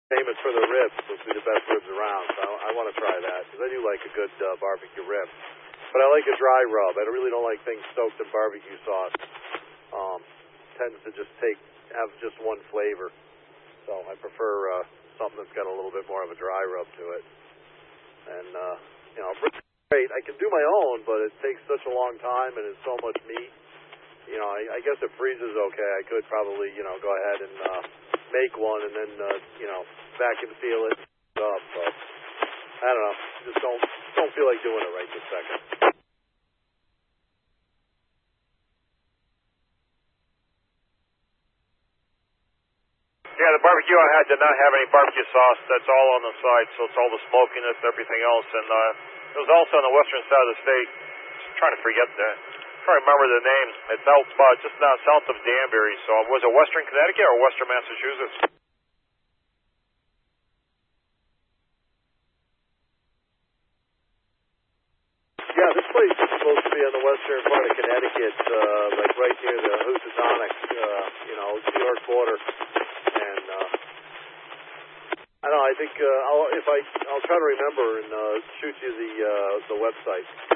famous for the ribs. Supposed to be the best ribs around. So I want to try that because I do like a good barbecue rib. But I like a dry rub. I really don't like things soaked in barbecue sauce. Tends to just have just one flavor. So I prefer something that's got a little bit more of a dry rub to it. And brisket is great. I can do my own, but it takes such a long time and it's so much meat. I guess it freezes okay. I could probably go ahead and make one and then vacuum seal it up. But I don't know. Just don't feel like doing it right this second. Yeah, the barbecue I had did not have any barbecue sauce. That's all on the side, so it's all the smokiness, everything else. And it was also on the western side of the state. Just trying to forget that. Trying to remember the name. It's out just now south of Danbury. So was it Western Connecticut or Western Massachusetts? Yeah, this place is supposed to be on the western part of Connecticut, like right near the Housatonic, New York border. And I don't know. I think I'll try to remember and shoot you the website.